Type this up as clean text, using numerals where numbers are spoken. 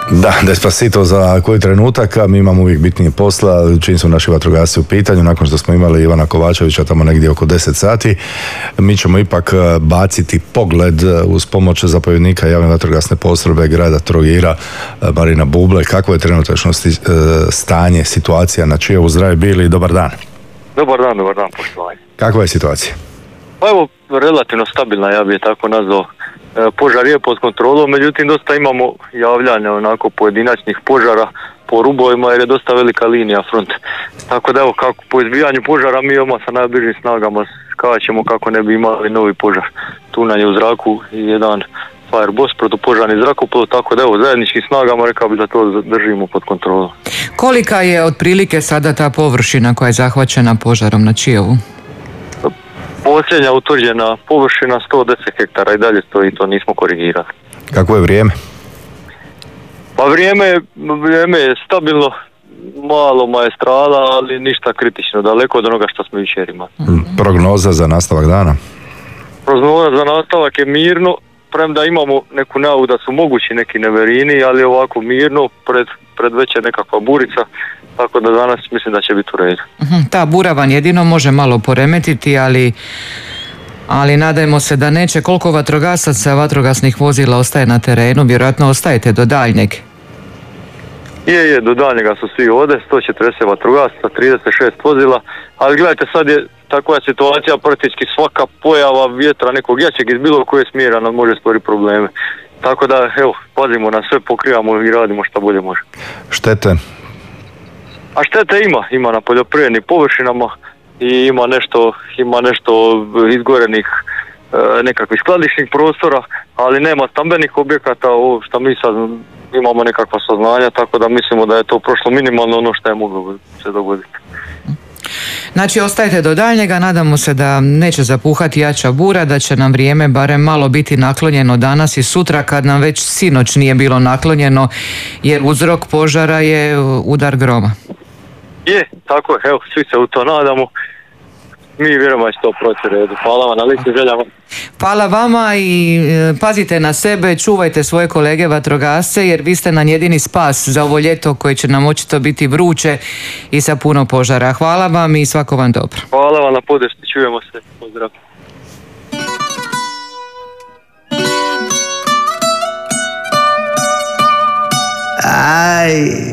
Da, Despacito za koji trenutak, a mi imamo uvijek bitnije posla, čim su naši vatrogasci u pitanju, nakon što smo imali Ivana Kovačevića tamo negdje oko 10 sati, mi ćemo ipak baciti pogled uz pomoć zapovjednika javne vatrogasne postrojbe grada Trogira, Marina Buble. Kakvo je trenutačno stanje, situacija na Čijevu? Zdravi bili, dobar dan. Dobar dan, poštovanje. Kakva je situacija? Pa evo, relativno stabilna, ja bih je tako nazvao. Požar je pod kontrolom, međutim dosta imamo javljanja onako pojedinačnih požara po rubovima jer je dosta velika linija fronte. Tako da evo, kako po izbijanju požara mi odmah sa najbližim snagama skačemo kako ne bi imali novi požar. Tu nam je u zraku jedan Fireboss, protupožarni zrakoplov, tako da evo, zajedničkim snagama rekao bi da to držimo pod kontrolom. Kolika je otprilike sada ta površina koja je zahvaćena požarom na Čijevu? Posljednja utvrđena površina 110 hektara i dalje stoji, to nismo korigirali. Kako je vrijeme? Pa vrijeme je stabilno, malo maestrala, ali ništa kritično, daleko od onoga što smo jučer imali. Prognoza za nastavak dana? Prognoza za nastavak je mirno, premda imamo neku najavu da su mogući neki neverini, ali ovako mirno, pred večer nekakva burica, tako da danas mislim da će biti u redu. Ta buravan jedino može malo poremetiti, ali nadajmo se da neće. Koliko vatrogasaca, vatrogasnih vozila ostaje na terenu? Vjerojatno ostajete do daljnjeg. Je, do daljnjega su svi ovdje, 140 vatrogasaca, 36 vozila, ali gledajte, sad je takva situacija, praktički svaka pojava vjetra nekog jačeg iz bilo koje smjera nam može stvoriti probleme. Tako da, evo, pazimo na sve, pokrivamo i radimo što bolje može. Štete? A štete ima na poljoprivrednim površinama i ima nešto izgorenih nekakvih skladišnih prostora, ali nema stambenih objekata, ovo što mi sad imamo nekakva saznanja, tako da mislimo da je to prošlo minimalno ono što je moglo se dogoditi. Znači, ostajete do daljnjega, nadamo se da neće zapuhati jača bura, da će nam vrijeme barem malo biti naklonjeno danas i sutra, kad nam već sinoć nije bilo naklonjeno, jer uzrok požara je udar groma. Je, tako je, evo, svi se u to nadamo. Mi vjerujemo da će to proći redu. Hvala vam na lijepim željama. Hvala vama i pazite na sebe, čuvajte svoje kolege vatrogasce, jer vi ste nam jedini spas za ovo ljeto koje će nam očito biti vruće i sa puno požara. Hvala vam i svako vam dobro. Hvala vam na podršci, čujemo se. Pozdrav. Aj.